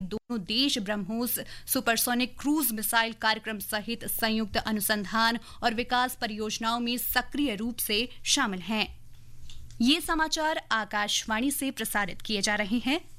दोनों देश BrahMos supersonic cruise missile कार्यक्रम सहित संयुक्त अनुसंधान और विकास परियोजनाओं में सक्रिय रूप से शामिल हैं। ये समाचार आकाशवाणी से प्रसारित किए जा रहे हैं।